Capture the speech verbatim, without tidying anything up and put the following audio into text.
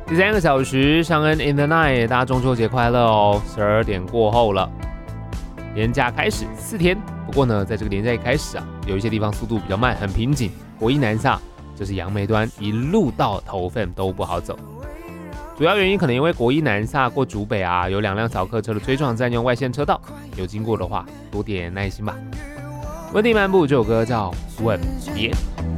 第三个小时，尚恩 in the night， 大家中秋节快乐哦！十二点过后了，连假开始四天。不过呢，在这个连假一开始啊，有一些地方速度比较慢，很瓶颈。国一南下就是杨梅端一路到头份都不好走。主要原因可能因为国一南下过竹北啊，有两辆小客车的追撞占用外线车道，有经过的话多点耐心吧。温蒂漫步这首歌叫《吻别》。